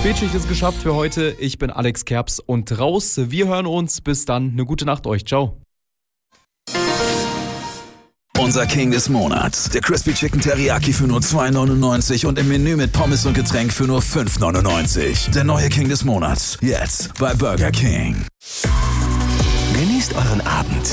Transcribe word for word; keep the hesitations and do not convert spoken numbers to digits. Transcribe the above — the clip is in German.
Spätschicht ist geschafft für heute. Ich bin Alex Kerps und raus. Wir hören uns. Bis dann. Eine gute Nacht euch. Ciao. Unser King des Monats. Der Crispy Chicken Teriyaki für nur zwei neunundneunzig und im Menü mit Pommes und Getränk für nur fünf neunundneunzig. Der neue King des Monats. Jetzt bei Burger King. Genießt euren Abend